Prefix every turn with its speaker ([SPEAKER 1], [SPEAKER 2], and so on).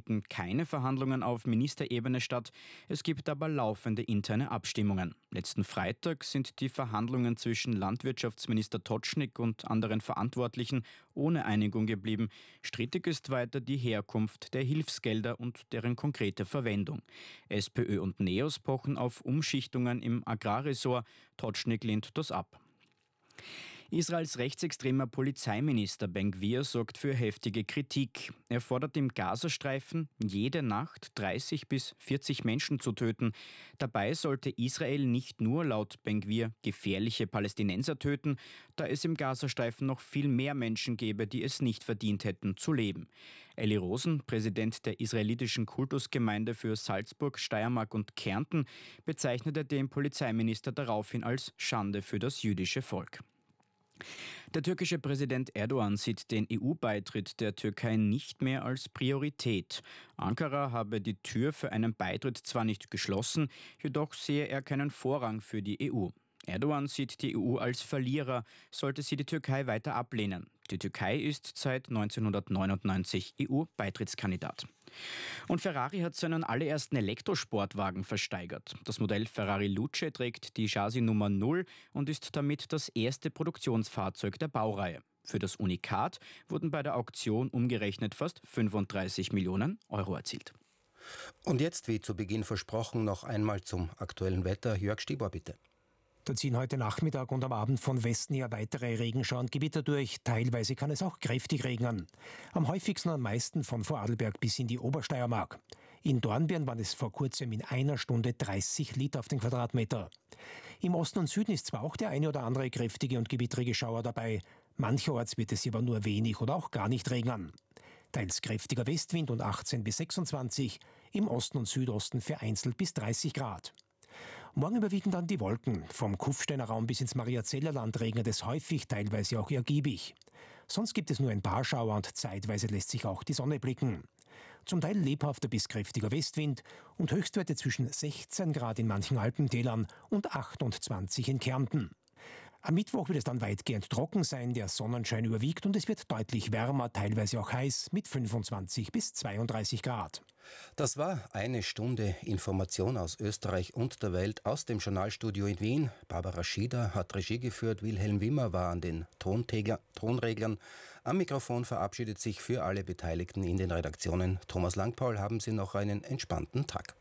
[SPEAKER 1] finden keine Verhandlungen auf Ministerebene statt. Es gibt aber laufende interne Abstimmungen. Letzten Freitag sind die Verhandlungen zwischen Landwirtschaftsminister Totschnig und anderen Verantwortlichen ohne Einigung geblieben. Strittig ist weiter die Herkunft der Hilfsgelder und deren konkrete Verwendung. SPÖ und NEOS pochen auf Umschichtungen im Agrarressort. Totschnig lehnt das ab. Israels rechtsextremer Polizeiminister Ben-Gvir sorgt für heftige Kritik. Er fordert im Gazastreifen, jede Nacht 30 bis 40 Menschen zu töten. Dabei sollte Israel nicht nur laut Ben-Gvir gefährliche Palästinenser töten, da es im Gazastreifen noch viel mehr Menschen gäbe, die es nicht verdient hätten zu leben. Eli Rosen, Präsident der israelitischen Kultusgemeinde für Salzburg, Steiermark und Kärnten, bezeichnete den Polizeiminister daraufhin als Schande für das jüdische Volk. Der türkische Präsident Erdogan sieht den EU-Beitritt der Türkei nicht mehr als Priorität. Ankara habe die Tür für einen Beitritt zwar nicht geschlossen, jedoch sehe er keinen Vorrang für die EU. Erdogan sieht die EU als Verlierer, sollte sie die Türkei weiter ablehnen. Die Türkei ist seit 1999 EU-Beitrittskandidat. Und Ferrari hat seinen allerersten Elektrosportwagen versteigert. Das Modell Ferrari Luce trägt die Chassis-Nummer 0 und ist damit das erste Produktionsfahrzeug der Baureihe. Für das Unikat wurden bei der Auktion umgerechnet fast 35 Millionen Euro erzielt.
[SPEAKER 2] Und jetzt, wie zu Beginn versprochen, noch einmal zum aktuellen Wetter. Jörg Stibor, bitte.
[SPEAKER 3] Da ziehen heute Nachmittag und am Abend von Westen her weitere Regenschauer und Gewitter durch. Teilweise kann es auch kräftig regnen. Am häufigsten und am meisten von Vorarlberg bis in die Obersteiermark. In Dornbirn waren es vor kurzem in einer Stunde 30 Liter auf den Quadratmeter. Im Osten und Süden ist zwar auch der eine oder andere kräftige und gewittrige Schauer dabei. Mancherorts wird es aber nur wenig oder auch gar nicht regnen. Teils kräftiger Westwind und 18 bis 26, im Osten und Südosten vereinzelt bis 30 Grad. Morgen überwiegen dann die Wolken. Vom Kufsteiner Raum bis ins Mariazellerland regnet es häufig, teilweise auch ergiebig. Sonst gibt es nur ein paar Schauer und zeitweise lässt sich auch die Sonne blicken. Zum Teil lebhafter bis kräftiger Westwind und Höchstwerte zwischen 16 Grad in manchen Alpentälern und 28 in Kärnten. Am Mittwoch wird es dann weitgehend trocken sein, der Sonnenschein überwiegt und es wird deutlich wärmer, teilweise auch heiß mit 25 bis 32 Grad.
[SPEAKER 2] Das war eine Stunde Information aus Österreich und der Welt aus dem Journalstudio in Wien. Barbara Schieder hat Regie geführt, Wilhelm Wimmer war an den Tonreglern. Am Mikrofon verabschiedet sich für alle Beteiligten in den Redaktionen Thomas Langpaul. Haben Sie noch einen entspannten Tag.